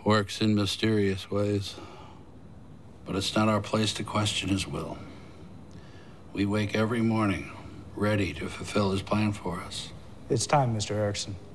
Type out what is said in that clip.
works in mysterious ways. But it's not our place to question his will. We wake every morning ready to fulfill his plan for us. It's time, Mr. Erickson.